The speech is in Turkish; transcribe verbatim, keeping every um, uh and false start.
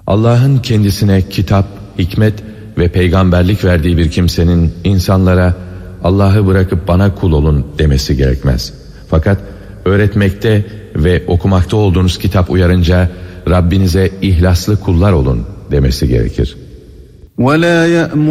Allah'ın kendisine kitap, hikmet ve peygamberlik verdiği bir kimsenin insanlara Allah'ı bırakıp bana kul olun demesi gerekmez. Fakat öğretmekte ve okumakta olduğunuz kitap uyarınca Rabbinize ihlaslı kullar olun demesi gerekir. وَلَا يَأْمُرُ